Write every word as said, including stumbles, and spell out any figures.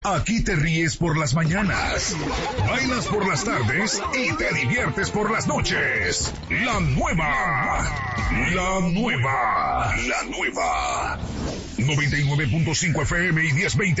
Aquí te ríes por las mañanas, bailas por las tardes y te diviertes por las noches. La nueva, la nueva, la nueva. noventa y nueve punto cinco F M y diez veinte